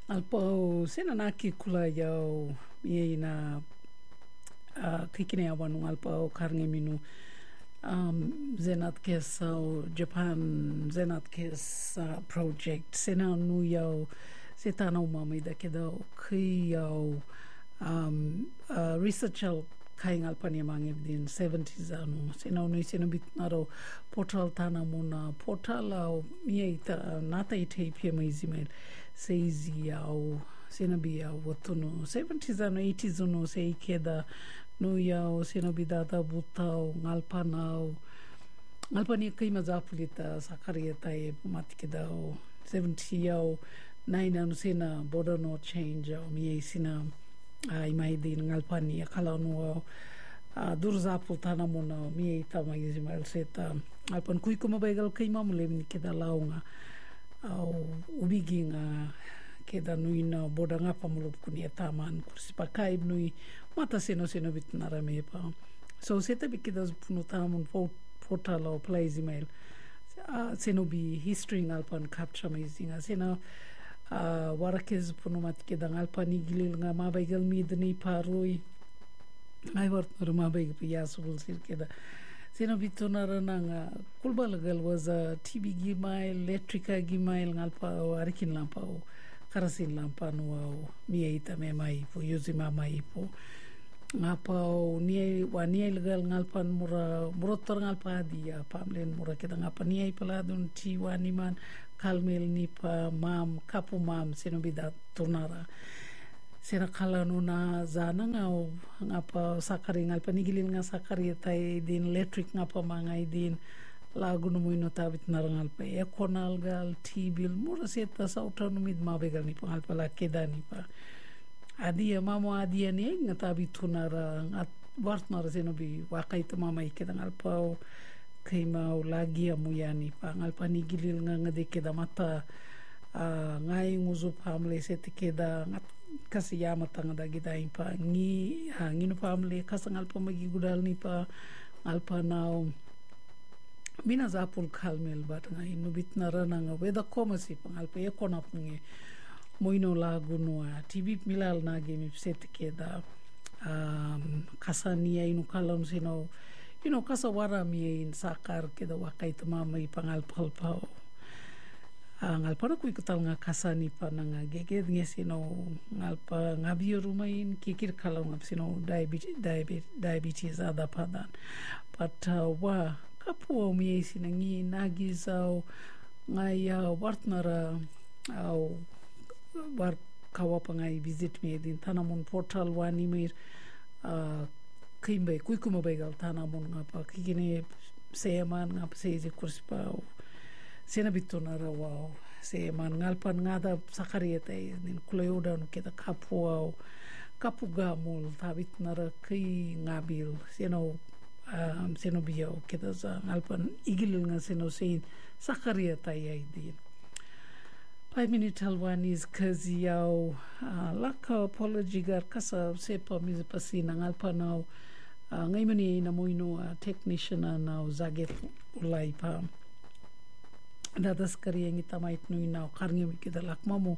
Alpau sena naki kula yau ye na kikine awanu alpau karnge minu zenat kes Japan zenat kes project sena nu yau setana umami da keda ki yau research kaing alpani mangi din 70s anu sena nu sena bitnaro portal tana muna portal au mieta nata ite pia maizimel seizi au sena bi au watuno 70s anu 80s anu sei keda nu yau sena bidata butau ngalpanau ngalpani kaima zapulita sakarieta e mati keda 70 yau 9 anu sena border no change au miei sina imai din ngalpani akala nu durzapul tana mona miei tama izimel seta alpan kuikuma baigal kaima mulem keda launga au ubiginga keda nui na boda ngapa mulup kunia taman kursi pakai nui mata seno bitnara mepa so seta bikida punu tamun portal au place email seno bi history ngalpan capture amazing sena warakez punu mat keda ngalpan igilil nga mabaigal midni parui ai wart mabai piasubul sir keda sena bitonara nanga kulbalagal was a TV gimail electrica gimail ngalpa arikin lampa karasin lampa no mieta me mai po yuzi mai po ngapa ni wani legal ngalpan murotor ngalpa dia pamlen mura keda ngapa ni paladun ti wani man kalmel ni pa mam kapu mam seno bida tonara sena kala nuna zana ngapa sakari ngalpa nigilil nga sakari tai din electric ngapa mangai din lagu no muino tabit narangal pa ekonal gal tibil mura seta sauta no mid mabegal ni pangal pala keda ni pa adia mamo adia ni ngatabi tunara at wartnar seno bi wakai to mama ikeda ngal pa kaima lagi amuyani pa ngal pa nigilil nga ngade keda mata ngai nguzu pamle sete keda ngat kasi yama tanga da gida impa ngino pamle kasangal pa magigudal ni pa alpa now mina zapul kalmel bat ngai nubit narana nga weda komasi pangal pa ekona punge moino lagu noa TV milal na game set keda kasania inu kalam sino kasa wara mi in sakar keda wakai tama pangal palpao ngalpa na kui kutal nga kasani pa nga geged nge sino ngalpa ngabio rumain kikir kalau ngap sino diabetes ada padan but wa kapu mi sinangi nagizau ngaya wartnara au war kawa pangai visit me din tanamon portal wani mir kimbe kuikuma begal tanamon ngapa kigine seman ngapa seize kurspa sena bitonara wow seman ngalpan ngada sakarieta din kulayuda no keda kapu au kapu gamul tabit nara ki ngabil seno biyo keda sa ngalpan igilil nga seno sein sakarieta ai din 5 minute Albanese kazi yau laka apology gar kasa sepa mize pasina ngalpanau ngai mani na moino technician na zaget ulai pa dadas kari ngita mait nui na karnge mikida lakmamo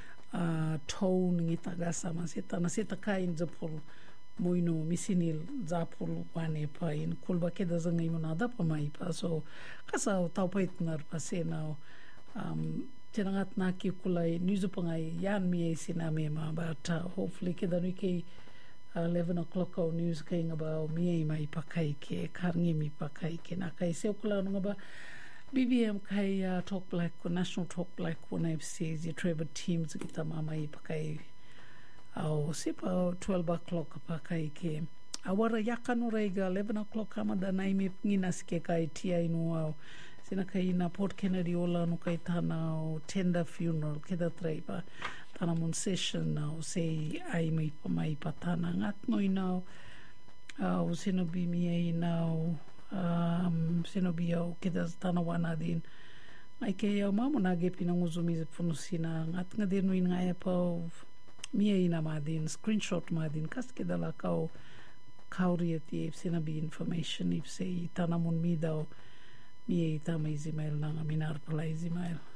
tone ngita gasa maseta na seta kain zapul moino misinil zapul wane pa in kulba keda zangai monada pa mai pa so kasa taupait nar pasena Tenangat na kulai nizu pangai yan mi siname ma but hopefully keda nui ke 11 o'clock au news kaing about mi mai pakai ke karngi mi pakai ke na kai se kula nga ba BBM kai talk black national talk black one FC the Trevor teams kita mama pakai au sipa 12 o'clock pakai ke awara yakanu rega 11 o'clock kama da nai mi ngina ske kai ti no au sina kai na Port Kennedy ola no kai tana tender funeral keda traipa tana mon session now say ai mai pa mai patana ngat noi now sino bi mi ai now sino bi au keda tana wana din ai ke au mama na ge pina nguzumi funusina ngat ngade noi ngai pa mi ai na madin screenshot madin kas keda la kau kaurieti sina bi information if say tana mon mi dau mi tama izimail nanga minar pala izimail